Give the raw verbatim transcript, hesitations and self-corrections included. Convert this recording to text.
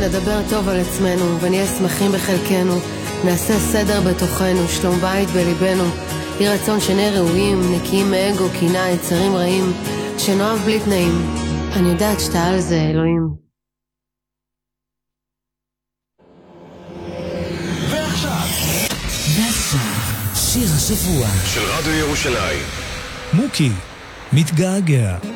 נדבר טוב על עצמנו ונהיה שמחים בחלקנו, נעשה סדר בתוכנו, שלום בית בליבנו, יהי רצון שנהיה ראויים, נקיים מאגו, קינה, יצרים רעים, שנאהב בלי תנאים. אני יודעת שאתה על זה, אלוהים. ועכשיו ועכשיו שיר השבוע של רדיו ירושלים. מוקי מתגעגע.